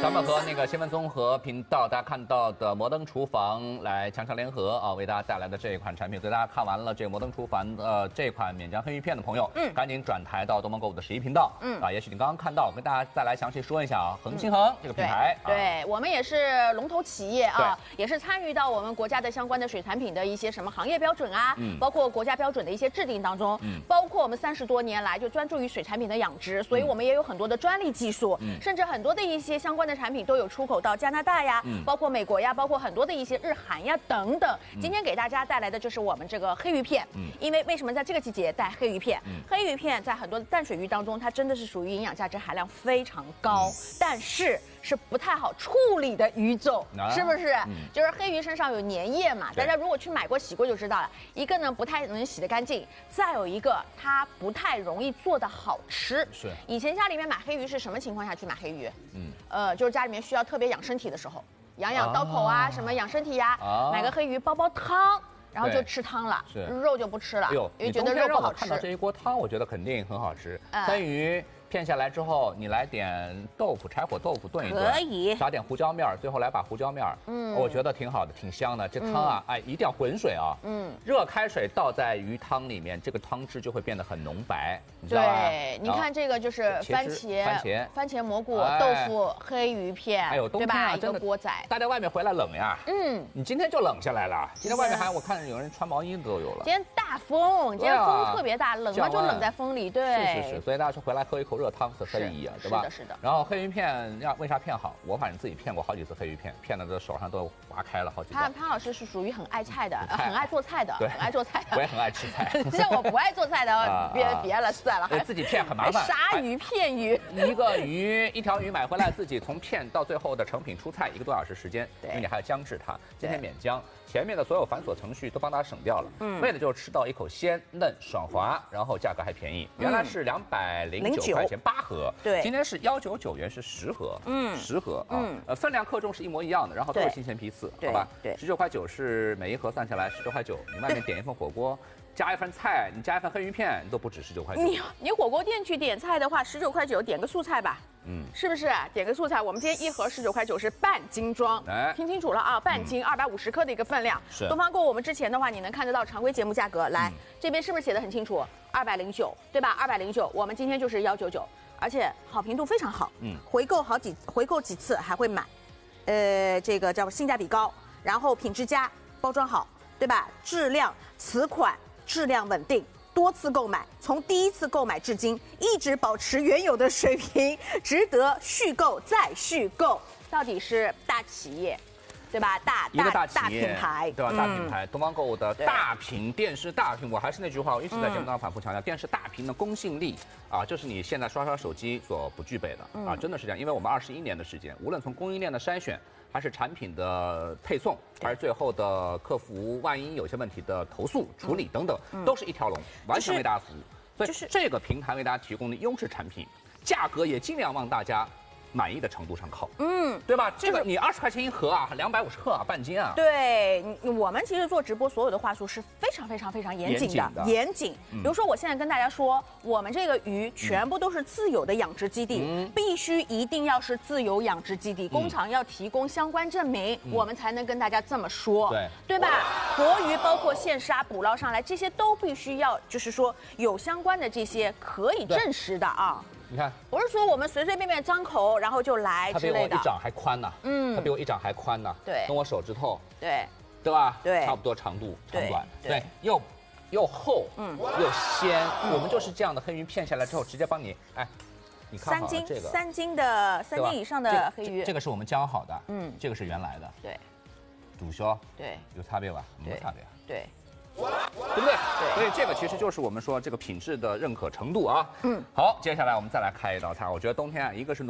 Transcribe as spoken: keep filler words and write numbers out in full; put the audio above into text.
咱们和那个新闻综合频道大家看到的摩登厨房来强强联合啊，为大家带来的这一款产品。所以大家看完了这个摩登厨房呃这款免浆黑鱼片的朋友，嗯，赶紧转台到东方购物的十一频道，嗯啊，也许你刚刚看到，我跟大家再来详细说一下啊，恒星恒这个品牌， 对，对我们也是龙头企业啊，也是参与到我们国家的相关的水产品的一些什么行业标准啊，嗯，包括国家标准的一些制定当中，嗯，包括我们三十多年来就专注于水产品的养殖，所以我们也有很多的专利技术，嗯，甚至很多的一些相关的产品都有出口到加拿大呀，嗯，包括美国呀，包括很多的一些日韩呀等等。今天给大家带来的就是我们这个黑鱼片，嗯，因为为什么在这个季节带黑鱼片？嗯，黑鱼片在很多的淡水鱼当中，它真的是属于营养价值含量非常高，嗯，但是是不太好处理的鱼种，啊，是不是？嗯，就是黑鱼身上有粘液嘛，大家如果去买过洗过就知道了。一个呢不太能洗得干净，再有一个它不太容易做得好吃。 是，以前家里面买黑鱼是什么情况下去买黑鱼？嗯，呃，就是家里面需要特别养身体的时候，养养刀口啊，啊什么养身体呀，啊，买个黑鱼煲煲汤。然后就吃汤了，肉就不吃了，因为觉得肉不好吃。 看到这一锅汤，我觉得肯定很好吃。黑鱼片下来之后，你来点豆腐，柴火豆腐炖一炖， 可以撒点胡椒面，最后来把胡椒面，嗯，我觉得挺好的，挺香的。这汤啊，哎，一定要滚水啊，嗯，热开水倒在鱼汤里面，这个汤汁就会变得很浓白，你知道吧？ 对，你看这个就是番茄、 番茄、 番茄蘑菇、豆腐、黑鱼片， 哎呦，冬天啊， 一个锅仔。 大家外面回来冷呀，嗯，你今天就冷下来了。今天外面还我看有人穿毛衣都有了。 今天大风，今天风特别大，冷嘛就冷在风里，对。 是是是，所以大家说回来喝一口热汤是黑鱼啊，对吧？ 是的，是的。 然后黑鱼片要为啥片好？我反正自己片过好几次黑鱼片，片的这手上都划开了好几道。 潘潘老师是属于很爱菜的，很爱做菜的， 对， 很爱做菜的。 我也很爱吃菜。 像我不爱做菜的，别别了，算了，还自己片很麻烦。 杀鱼片鱼， 一个鱼一条鱼买回来，自己从片到最后的成品出菜一个多小时时间，因为你还要姜制它。今天免姜，前面的所有繁琐程序都帮大家省掉了，嗯，为的就是吃到一口鲜嫩爽滑，然后价格还便宜，原来是两百零九块钱八盒， 对， 今天是幺九九元是十盒，嗯，十盒啊，呃，分量克重是一模一样的，然后都是新鲜批次，好吧， 对， 十九块九是每一盒算下来十九块九，你外面点一份火锅。加一份菜，你加一份黑鱼片都不止十九块九。 你你火锅店去点菜的话，十九块九点个素菜吧，嗯，是不是？点个素菜，我们今天一盒十九块九是半斤装，哎，听清楚了啊，半斤二百五十克的一个分量。 是东方购我们之前的话，你能看得到常规节目价格，来、嗯、这边是不是写的很清楚？二百零九，对吧？二百零九，我们今天就是幺九九，而且好评度非常好，嗯，回购好几回购几次还会买，呃，这个叫性价比高，然后品质佳，包装好，对吧？质量此款。质量稳定，多次购买，从第一次购买至今一直保持原有的水平，值得续购再续购。到底是大企业，对吧？大一个大企业，大品牌， 对吧？嗯、大品牌，东方购物的大屏电视大屏，我还是那句话，我一直在节目当中反复强调，嗯、电视大屏的公信力啊，这是你现在刷刷手机所不具备的、嗯、啊，真的是这样。因为我们二十一年的时间，无论从供应链的筛选。还是产品的配送，还是最后的客服，万一有些问题的投诉处理等等，嗯、都是一条龙，完全为大家服务。所以，就是这个平台为大家提供的优质产品，价格也尽量往大家满意的程度上靠，嗯，对吧？这个你二十块钱一盒啊，两百五十克啊，半斤啊。 对，我们其实做直播，所有的话术是非常非常非常严谨的，严谨。比如说，我现在跟大家说，我们这个鱼全部都是自有的养殖基地，嗯、必须一定要是自有养殖基地，工厂要提供相关证明，嗯、我们才能跟大家这么说， 对， 对吧？活鱼包括现杀、捕捞上来，这些都必须要，就是说有相关的这些可以证实的啊。 你看， 不是说我们随随便便张口然后就来之类的。 它比我一掌还宽呢，嗯，它比我一掌还宽呢， 对， 跟我手指头， 对， 对吧？ 对， 差不多长度长短，对，又又厚，嗯，又鲜。我们就是这样的黑鱼片下来之后，直接帮你，哎，你看好了这个三斤的三斤以上的黑鱼， 这个是我们浆好的，嗯，这个是原来的， 对， 注销， 对， 有差别吧？没差别， 对。 对不对？对，所以这个其实就是我们说这个品质的认可程度啊。嗯，好，接下来我们再来开一道菜。我觉得冬天啊，一个是暖。